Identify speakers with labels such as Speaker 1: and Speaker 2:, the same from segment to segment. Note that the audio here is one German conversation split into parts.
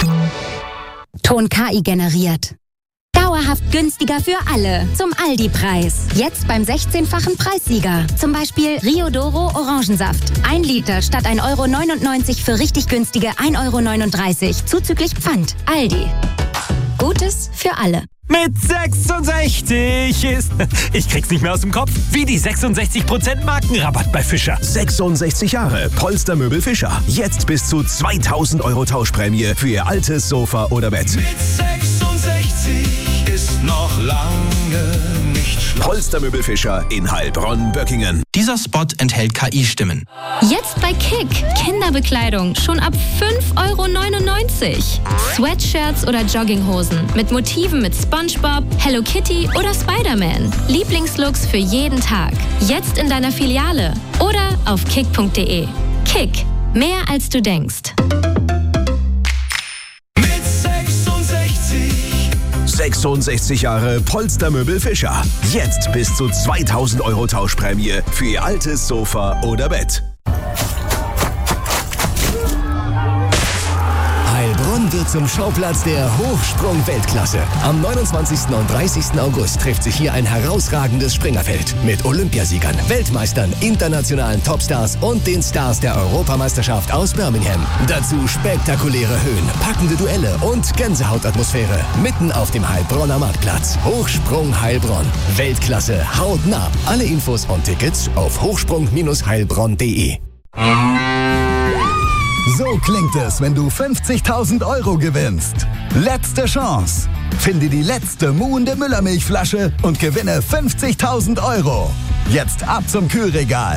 Speaker 1: Ton KI generiert. Dauerhaft günstiger für alle. Zum Aldi-Preis. Jetzt beim 16-fachen Preissieger. Zum Beispiel Rio Doro Orangensaft. 1 Liter statt 1,99 € für richtig günstige 1,39 € zuzüglich Pfand. Aldi. Gutes für alle.
Speaker 2: Mit 66 ist... Ich krieg's nicht mehr aus dem Kopf. Wie die 66% Markenrabatt bei Fischer.
Speaker 3: 66 Jahre Polstermöbel Fischer. Jetzt bis zu 2.000 € Tauschprämie für Ihr altes Sofa oder Bett.
Speaker 4: Mit 66 ist noch lange nicht Schluss.
Speaker 3: Polstermöbel Fischer in Heilbronn-Böckingen.
Speaker 5: Dieser Spot enthält KI-Stimmen.
Speaker 6: Jetzt bei Kick. Kinderbekleidung schon ab 5,99 €. Sweatshirts oder Jogginghosen mit Motiven mit SpongeBob, Hello Kitty oder Spider-Man. Lieblingslooks für jeden Tag. Jetzt in deiner Filiale oder auf kick.de. Kick. Mehr als du denkst.
Speaker 4: Mit 66.
Speaker 3: 66 Jahre Polstermöbel Fischer. Jetzt bis zu 2.000 € Tauschprämie für Ihr altes Sofa oder Bett.
Speaker 7: Heilbronn wird zum Schauplatz der Hochsprung-Weltklasse. Am 29. und 30. August trifft sich hier ein herausragendes Springerfeld mit Olympiasiegern, Weltmeistern, internationalen Topstars und den Stars der Europameisterschaft aus Birmingham. Dazu spektakuläre Höhen, packende Duelle und Gänsehautatmosphäre mitten auf dem Heilbronner Marktplatz. Hochsprung Heilbronn. Weltklasse hautnah. Alle Infos und Tickets auf hochsprung-heilbronn.de.
Speaker 8: So klingt es, wenn du 50.000 € gewinnst. Letzte Chance. Finde die letzte muhende Müllermilchflasche und gewinne 50.000 €. Jetzt ab zum Kühlregal.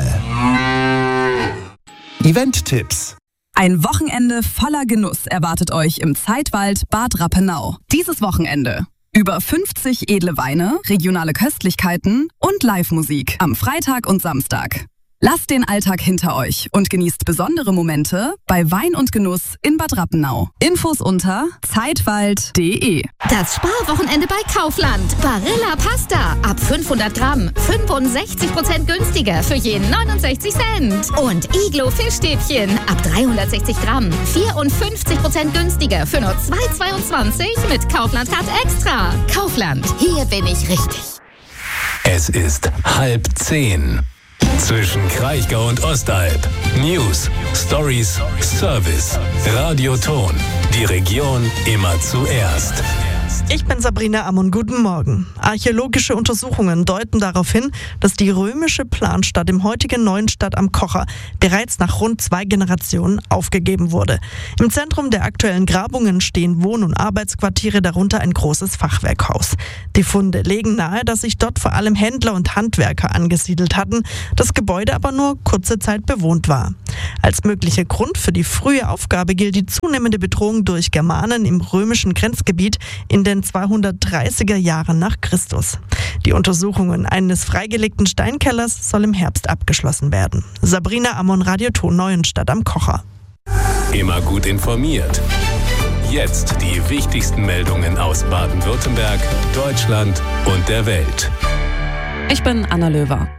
Speaker 8: Event-Tipps.
Speaker 9: Ein Wochenende voller Genuss erwartet euch im Zeitwald Bad Rappenau. Dieses Wochenende. Über 50 edle Weine, regionale Köstlichkeiten und Live-Musik am Freitag und Samstag. Lasst den Alltag hinter euch und genießt besondere Momente bei Wein und Genuss in Bad Rappenau. Infos unter zeitwald.de.
Speaker 10: Das Sparwochenende bei Kaufland. Barilla Pasta ab 500 Gramm 65% günstiger für je 69 Cent. Und Iglo Fischstäbchen ab 360 Gramm 54% günstiger für nur 2,22 mit Kaufland Card Extra. Kaufland, hier bin ich richtig.
Speaker 11: Es ist 9:30. Zwischen Kraichgau und Ostalb. News, Stories, Service. Radioton. Die Region immer zuerst.
Speaker 12: Ich bin Sabrina Ammon, guten Morgen. Archäologische Untersuchungen deuten darauf hin, dass die römische Planstadt im heutigen Neuenstadt am Kocher bereits nach rund 2 Generationen aufgegeben wurde. Im Zentrum der aktuellen Grabungen stehen Wohn- und Arbeitsquartiere, darunter ein großes Fachwerkhaus. Die Funde legen nahe, dass sich dort vor allem Händler und Handwerker angesiedelt hatten, das Gebäude aber nur kurze Zeit bewohnt war. Als möglicher Grund für die frühe Aufgabe gilt die zunehmende Bedrohung durch Germanen im römischen Grenzgebiet in den 230er Jahren nach Christus. Die Untersuchungen eines freigelegten Steinkellers soll im Herbst abgeschlossen werden. Sabrina Ammon, Radioton Neuenstadt am Kocher.
Speaker 11: Immer gut informiert. Jetzt die wichtigsten Meldungen aus Baden-Württemberg, Deutschland und der Welt.
Speaker 13: Ich bin Anna Löwer.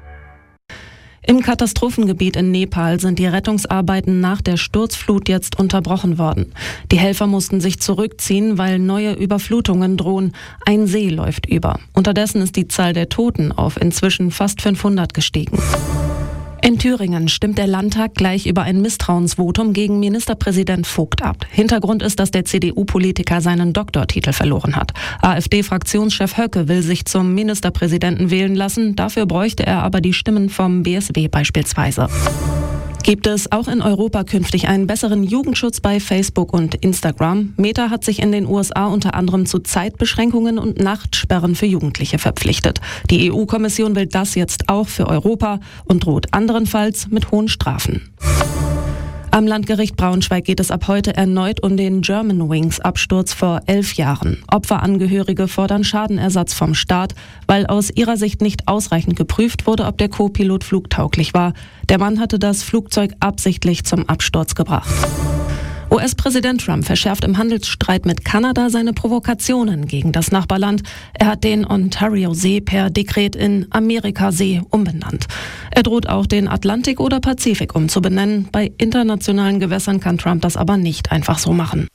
Speaker 13: Im Katastrophengebiet in Nepal sind die Rettungsarbeiten nach der Sturzflut jetzt unterbrochen worden. Die Helfer mussten sich zurückziehen, weil neue Überflutungen drohen. Ein See läuft über. Unterdessen ist die Zahl der Toten auf inzwischen fast 500 gestiegen. In Thüringen stimmt der Landtag gleich über ein Misstrauensvotum gegen Ministerpräsident Vogt ab. Hintergrund ist, dass der CDU-Politiker seinen Doktortitel verloren hat. AfD-Fraktionschef Höcke will sich zum Ministerpräsidenten wählen lassen. Dafür bräuchte er aber die Stimmen vom BSW beispielsweise. Gibt es auch in Europa künftig einen besseren Jugendschutz bei Facebook und Instagram? Meta hat sich in den USA unter anderem zu Zeitbeschränkungen und Nachtsperren für Jugendliche verpflichtet. Die EU-Kommission will das jetzt auch für Europa und droht anderenfalls mit hohen Strafen. Am Landgericht Braunschweig geht es ab heute erneut um den Germanwings-Absturz vor 11 Jahren. Opferangehörige fordern Schadenersatz vom Staat, weil aus ihrer Sicht nicht ausreichend geprüft wurde, ob der Co-Pilot flugtauglich war. Der Mann hatte das Flugzeug absichtlich zum Absturz gebracht. US-Präsident Trump verschärft im Handelsstreit mit Kanada seine Provokationen gegen das Nachbarland. Er hat den Ontario-See per Dekret in Amerika-See umbenannt. Er droht auch, den Atlantik oder Pazifik umzubenennen. Bei internationalen Gewässern kann Trump das aber nicht einfach so machen.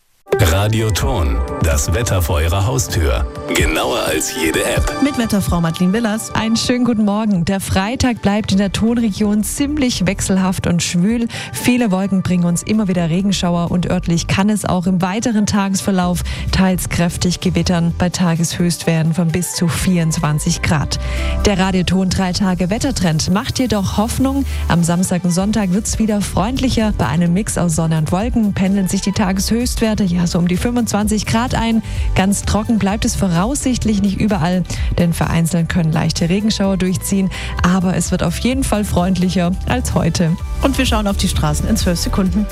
Speaker 11: Radioton, das Wetter vor Ihrer Haustür. Genauer als jede App.
Speaker 14: Mit Wetterfrau Madeleine Willers.
Speaker 15: Einen schönen guten Morgen. Der Freitag bleibt in der Tonregion ziemlich wechselhaft und schwül. Viele Wolken bringen uns immer wieder Regenschauer und örtlich kann es auch im weiteren Tagesverlauf teils kräftig gewittern bei Tageshöchstwerten von bis zu 24 Grad. Der Radioton 3-Tage-Wettertrend macht jedoch Hoffnung. Am Samstag und Sonntag wird es wieder freundlicher. Bei einem Mix aus Sonne und Wolken pendeln sich die Tageshöchstwerte so um die 25 Grad ein. Ganz trocken bleibt es voraussichtlich nicht überall, denn vereinzelt können leichte Regenschauer durchziehen, aber es wird auf jeden Fall freundlicher als heute.
Speaker 14: Und wir schauen auf die Straßen in 12 Sekunden.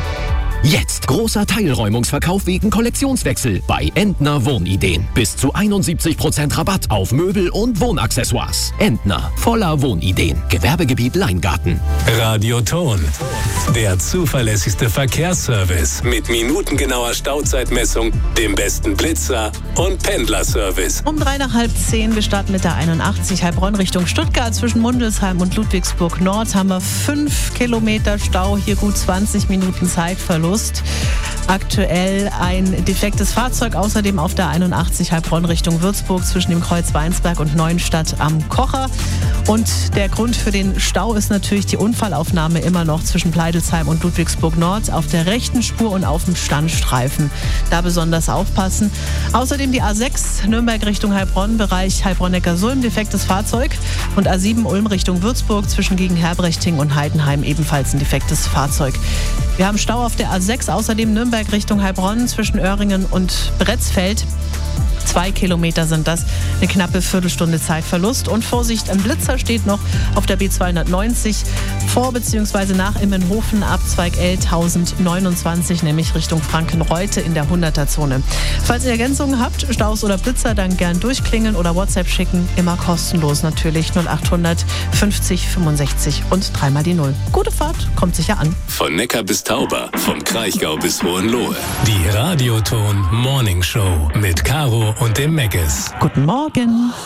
Speaker 16: Jetzt großer Teilräumungsverkauf wegen Kollektionswechsel bei Entner Wohnideen. Bis zu 71% Rabatt auf Möbel und Wohnaccessoires. Entner, voller Wohnideen. Gewerbegebiet Leingarten.
Speaker 11: Radioton, der zuverlässigste Verkehrsservice mit minutengenauer Stauzeitmessung, dem besten Blitzer und Pendlerservice.
Speaker 14: Um 9:30 wir starten mit der 81 Heilbronn Richtung Stuttgart. Zwischen Mundelsheim und Ludwigsburg Nord haben wir 5 Kilometer Stau. Hier gut 20 Minuten Zeitverlust. Aktuell ein defektes Fahrzeug, außerdem auf der 81 Heilbronn Richtung Würzburg zwischen dem Kreuz Weinsberg und Neuenstadt am Kocher. Und der Grund für den Stau ist natürlich die Unfallaufnahme immer noch zwischen Pleidelsheim und Ludwigsburg Nord auf der rechten Spur und auf dem Standstreifen. Da besonders aufpassen. Außerdem die A6 Nürnberg Richtung Heilbronn, Bereich Heilbronn-Neckarsulm, defektes Fahrzeug. Und A7 Ulm Richtung Würzburg zwischen Gegenherbrechting und Heidenheim ebenfalls ein defektes Fahrzeug. Wir haben Stau auf der A6, außerdem Nürnberg Richtung Heilbronn zwischen Öhringen und Bretzfeld. 2 Kilometer sind das, eine knappe Viertelstunde Zeitverlust. Und Vorsicht, ein Blitzer steht noch auf der B290 vor bzw. nach Immenhofen, Abzweig L 1029, nämlich Richtung Frankenreute in der 100er-Zone. Falls ihr Ergänzungen habt, Staus oder Blitzer, dann gern durchklingeln oder WhatsApp schicken. Immer kostenlos natürlich, 0800 50 65 und 3 die 0. Gute Fahrt, kommt sicher an.
Speaker 11: Von Neckar bis Tauber, vom Kraichgau bis Hohenlohe. Die Radioton Morning Show mit Caro und dem Megges.
Speaker 14: Guten Morgen.